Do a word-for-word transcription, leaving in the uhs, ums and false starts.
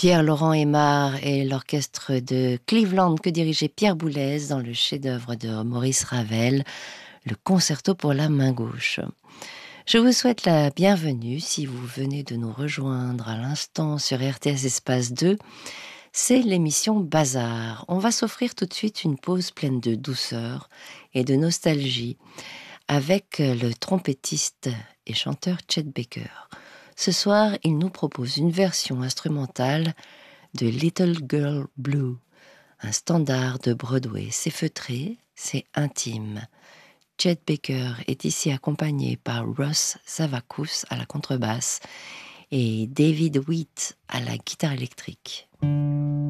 Pierre-Laurent Aimard et l'orchestre de Cleveland que dirigeait Pierre Boulez dans le chef-d'œuvre de Maurice Ravel, le concerto pour la main gauche. Je vous souhaite la bienvenue si vous venez de nous rejoindre à l'instant sur R T S Espace deux. C'est l'émission Bazar. On va s'offrir tout de suite une pause pleine de douceur et de nostalgie avec le trompettiste et chanteur Chet Baker. Ce soir, il nous propose une version instrumentale de Little Girl Blue, un standard de Broadway. C'est feutré, c'est intime. Chet Baker est ici accompagné par Ross Zavakous à la contrebasse et David Wheat à la guitare électrique.